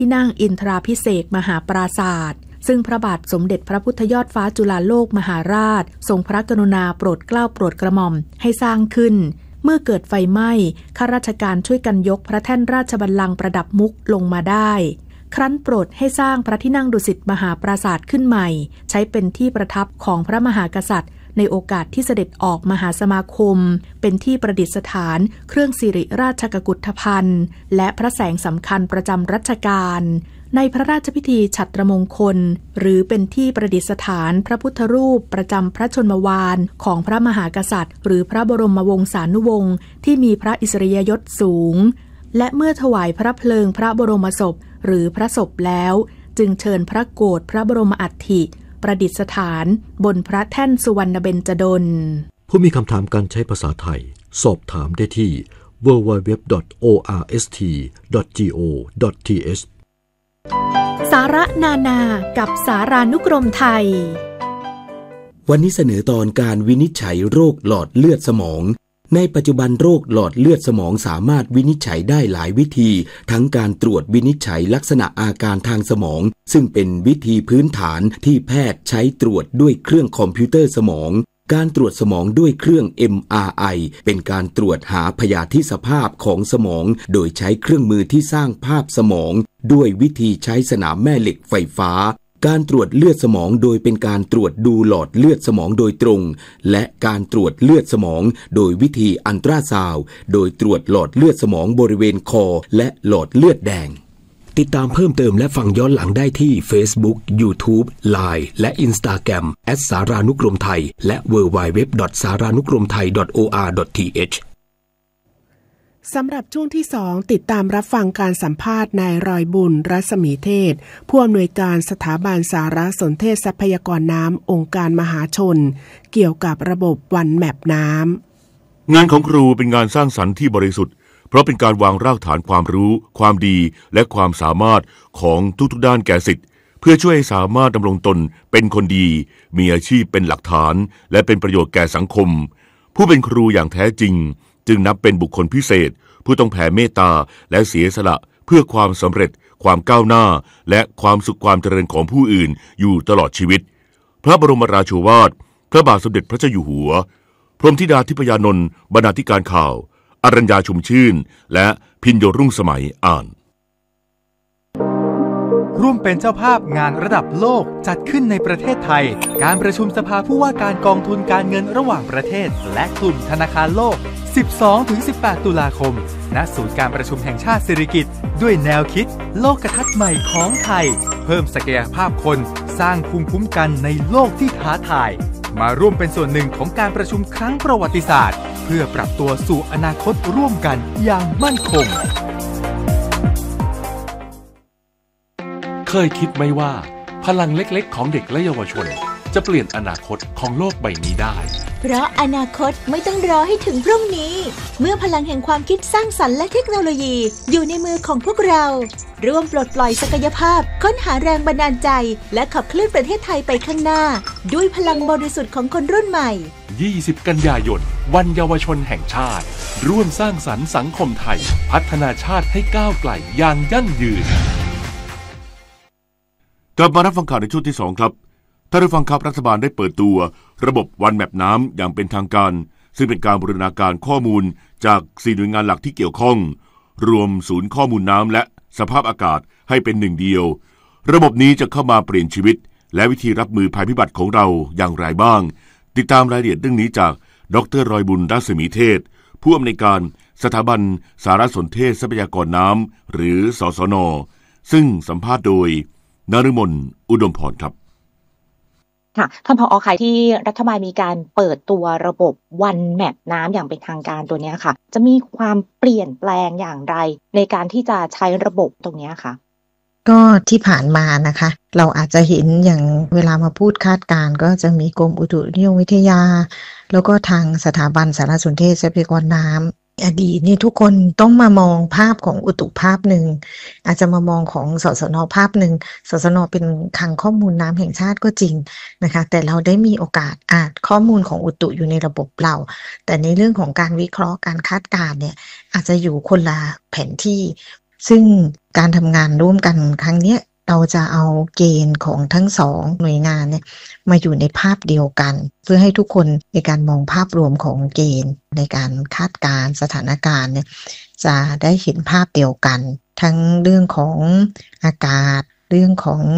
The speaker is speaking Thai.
ที่นั่งอินทราภิเษกมหาปราศาสตร์ซึ่งพระบาทสมเด็จพระพุทธยอดฟ้าจุฬาโลกมหาราชทรงพระกรุณาโปรดเกล้าโปรดกระหม่อมให้สร้างขึ้นเมื่อเกิดไฟไหม้ข้าราชการช่วยกันยกพระแท่นราชบัลลังก์ประดับมุกลงมาได้ครั้นโปรดให้สร้างพระที่นั่งดุสิตมหาปราสาทขึ้นใหม่ใช้เป็นที่ประทับของพระมหากษัตริย์ในโอกาสที่เสด็จออกมหาสมาคมเป็นที่ประดิษฐานเครื่องสิริราชกุฏฑภัณฑ์และพระแสงสำคัญประจำรัชกาลในพระราชพิธีฉัตรมงคลหรือเป็นที่ประดิษฐานพระพุทธรูปประจำพระชนมวาลของพระมหากษัตริย์หรือพระบรมวงศานุวงศ์ที่มีพระอิสริยยศสูงและเมื่อถวายพระเพลิงพระบรมศพหรือพระศพแล้วจึงเชิญพระโกฐพระบรมอัฐิประดิษฐานบนพระแท่นสุวรรณเบญจดลผู้มีคำถามการใช้ภาษาไทยสอบถามได้ที่ www.orst.go.th สาระนานากับสารานุกรมไทยวันนี้เสนอตอนการวินิจฉัยโรคหลอดเลือดสมองในปัจจุบันโรคหลอดเลือดสมองสามารถวินิจฉัยได้หลายวิธีทั้งการตรวจวินิจฉัยลักษณะอาการทางสมองซึ่งเป็นวิธีพื้นฐานที่แพทย์ใช้ตรวจด้วยเครื่องคอมพิวเตอร์สมองการตรวจสมองด้วยเครื่อง MRI เป็นการตรวจหาพยาธิสภาพของสมองโดยใช้เครื่องมือที่สร้างภาพสมองด้วยวิธีใช้สนามแม่เหล็กไฟฟ้าการตรวจเลือดสมองโดยเป็นการตรวจดูหลอดเลือดสมองโดยตรงและการตรวจเลือดสมองโดยวิธีอัลตราซาวด์โดยตรวจหลอดเลือดสมองบริเวณคอและหลอดเลือดแดงติดตามเพิ่มเติมและฟังย้อนหลังได้ที่ Facebook, YouTube, Line และ Instagram @สารานุกรมไทยและ www.saranukromthai.or.th สำหรับช่วงที่2ติดตามรับฟังการสัมภาษณ์นายรอยบุญรัศมีเทศผู้อำนวยการสถาบันสารสนเทศทรัพยากรน้ำองค์การมหาชนเกี่ยวกับระบบวันแมปน้ำงานของครูเป็นงานสร้างสรรค์ที่บริสุทธิ์เพราะเป็นการวางรากฐานความรู้ความดีและความสามารถของทุกๆด้านแก่ศิษย์เพื่อช่วยให้สามารถดำรงตนเป็นคนดีมีอาชีพเป็นหลักฐานและเป็นประโยชน์แก่สังคมผู้เป็นครูอย่างแท้จริงจึงนับเป็นบุคคลพิเศษผู้ต้องแผ่เมตตาและเสียสละเพื่อความสำเร็จความก้าวหน้าและความสุขความเจริญของผู้อื่นอยู่ตลอดชีวิตพระบรมราโชวาทพระบาทสมเด็จพระเจ้าอยู่หัวพรหมธิดาธิปยานนท์บรรณาธิการข่าวอรัญญาชุมชื่นและพิญโยรุ่งสมัยอ่านร่วมเป็นเจ้าภาพงานระดับโลกจัดขึ้นในประเทศไทยการประชุมสภาผู้ว่าการกองทุนการเงินระหว่างประเทศและกลุ่มธนาคารโลก 12-18 ตุลาคมณศูนย์การประชุมแห่งชาติสิริกิติ์ด้วยแนวคิดโลกทัศน์ใหม่ของไทยเพิ่มศักยภาพคนสร้างภูมิคุ้มกันในโลกที่ท้าทายมาร่วมเป็นส่วนหนึ่งของการประชุมครั้งประวัติศาสตร์เพื่อปรับตัวสู่อนาคตร่วมกันอย่างมั่นคงเคยคิดไหมว่าพลังเล็กๆของเด็กและเยาวชนจะเปลี่ยนอนาคตของโลกใบนี้ได้เพราะอนาคตไม่ต้องรอให้ถึงพรุ่งนี้เมื่อพลังแห่งความคิดสร้างสรรค์และเทคโนโลยีอยู่ในมือของพวกเราร่วมปลดปล่อยศักยภาพค้นหาแรงบันดาลใจและขับเคลื่อนประเทศไทยไปข้างหน้าด้วยพลังบริสุทธิ์ของคนรุ่นใหม่ 20 กันยายนวันเยาวชนแห่งชาติร่วมสร้างสรรค์สังคมไทยพัฒนาชาติให้ก้าวไกลอย่างยั่งยืนกลับมารับฟังข่าวในช่วงที่2ครับท่านผู้ฟังครับรัฐบาลได้เปิดตัวระบบวันแมปน้ำอย่างเป็นทางการซึ่งเป็นการบูรณาการข้อมูลจาก4หน่วยงานหลักที่เกี่ยวข้องรวมศูนย์ข้อมูลน้ำและสภาพอากาศให้เป็นหนึ่งเดียวระบบนี้จะเข้ามาเปลี่ยนชีวิตและวิธีรับมือภัยพิบัติของเราอย่างไรบ้างติดตามรายละเอียดเรื่องนี้จากดร.รอยบุญรัศมีเทศผู้อำนวยการสถาบันสารสนเทศทรัพยากรน้ำหรือสสน.ซึ่งสัมภาษณ์โดยนฤมลอุดมพรครับค่ะท่านผอ.ค่ะที่รัฐบาลมีการเปิดตัวระบบวันแมปน้ำอย่างเป็นทางการตัวนี้ค่ะจะมีความเปลี่ยนแปลงอย่างไรในการที่จะใช้ระบบตรงนี้ค่ะก็ที่ผ่านมานะคะเราอาจจะเห็นอย่างเวลามาพูดคาดการณ์ก็จะมีกรมอุตุนิยมวิทยาแล้วก็ทางสถาบันสารสนเทศทรัพยากรน้ำอดีตนี่ทุกคนต้องมามองภาพของอุตุภาพหนึ่งอาจจะมามองของสสน.ภาพหนึ่งสสน.เป็นคลังข้อมูลน้ำแห่งชาติก็จริงนะคะแต่เราได้มีโอกาสอ่านข้อมูลของอุตุอยู่ในระบบเราแต่ในเรื่องของการวิเคราะห์การคาดการณ์เนี่ยอาจจะอยู่คนละแผนที่ซึ่งการทำงานร่วมกันครั้งนี้เราจะเอาเกณฑ์ของทั้งสองหน่วยงานเนี่ยมาอยู่ในภาพเดียวกันเพื่อให้ทุกคนในการมองภาพรวมของเกณฑ์ในการคาดการณ์สถานการณ์เนี่ยจะได้เห็นภาพเดียวกันทั้งเรื่องของอากาศเรื่องของ